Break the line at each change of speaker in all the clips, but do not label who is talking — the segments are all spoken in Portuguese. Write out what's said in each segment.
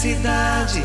cidade.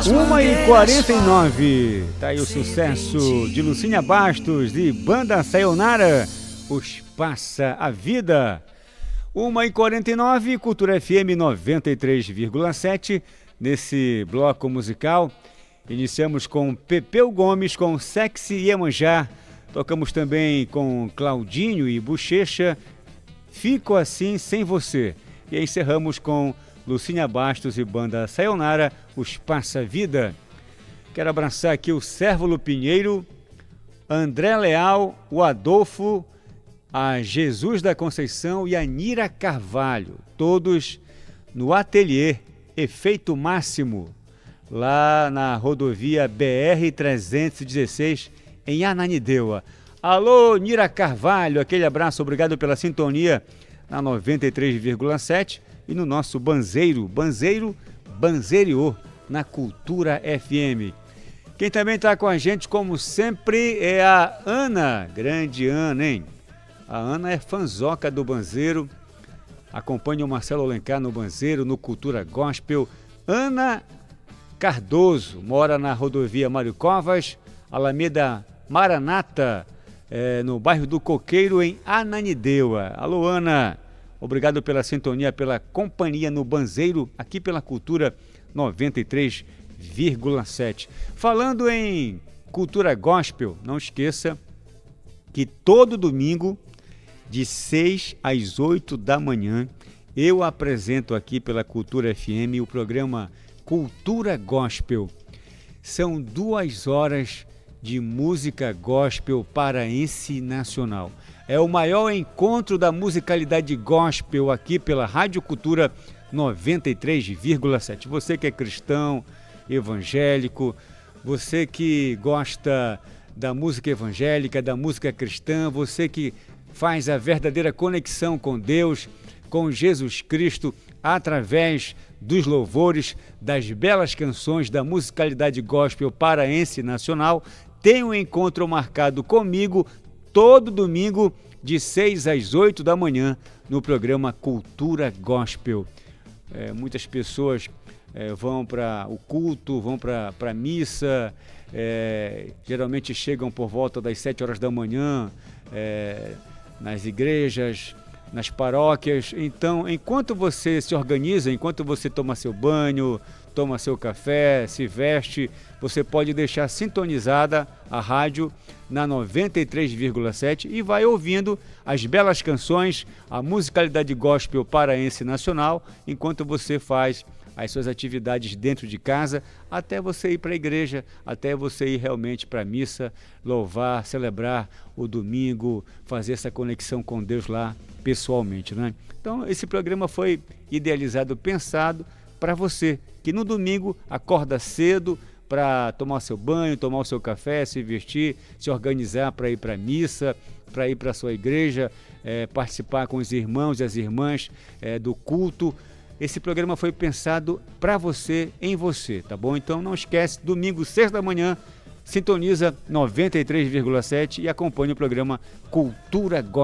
1h49, tá aí o sucesso de Lucinha Bastos e Banda Sayonara, Os Passa a Vida. 1h49, Cultura FM 93,7. Nesse bloco musical, iniciamos com Pepeu Gomes com Sexy Iemanjá. Tocamos também com Claudinho e Bochecha, Fico Assim Sem Você. E encerramos com Lucinha Bastos e Banda Sayonara, Os Passa Vida. Quero abraçar aqui o Cérvulo Pinheiro, André Leal, o Adolfo, a Jesus da Conceição e a Nira Carvalho, todos no ateliê Efeito Máximo, lá na rodovia BR-316, em Ananindeua. Alô, Nira Carvalho, aquele abraço, obrigado pela sintonia na 93,7 e no nosso Banzeiro na Cultura FM. Quem também está com a gente, como sempre, é a Ana, grande Ana, hein? A Ana é fanzoca do Banzeiro, acompanha o Marcelo Alencar no Banzeiro, no Cultura Gospel. Ana Cardoso, mora na rodovia Mário Covas, Alameda Maranata, no bairro do Coqueiro, em Ananindeua. Alô, Ana, obrigado pela sintonia, pela companhia no Banzeiro, aqui pela Cultura 93,7. Falando em Cultura Gospel, não esqueça que todo domingo, de 6 às 8 da manhã, eu apresento aqui pela Cultura FM o programa Cultura Gospel. São 2 horas de música gospel paraense nacional. É o maior encontro da musicalidade gospel aqui pela Rádio Cultura 93,7. Você que é cristão, evangélico, você que gosta da música evangélica, da música cristã, você que faz a verdadeira conexão com Deus, com Jesus Cristo, através dos louvores, das belas canções da musicalidade gospel paraense nacional, tem um encontro marcado comigo todo domingo de 6 às 8 da manhã no programa Cultura Gospel. Muitas pessoas vão para o culto, vão para a missa, geralmente chegam por volta das 7 horas da manhã nas igrejas, nas paróquias. Então, enquanto você se organiza, enquanto você toma seu banho, toma seu café, se veste, você pode deixar sintonizada a rádio na 93,7 e vai ouvindo as belas canções, a musicalidade gospel paraense nacional, enquanto você faz as suas atividades dentro de casa, até você ir para a igreja, até você ir realmente para a missa, louvar, celebrar o domingo, fazer essa conexão com Deus lá pessoalmente, né? Então, esse programa foi idealizado, pensado para você que no domingo acorda cedo para tomar o seu banho, tomar o seu café, se vestir, se organizar para ir para a missa, para ir para a sua igreja, participar com os irmãos e as irmãs do culto. Esse programa foi pensado para você, em você, tá bom? Então não esquece, domingo, 6 da manhã, sintoniza 93,7 e acompanhe o programa Cultura Gospel.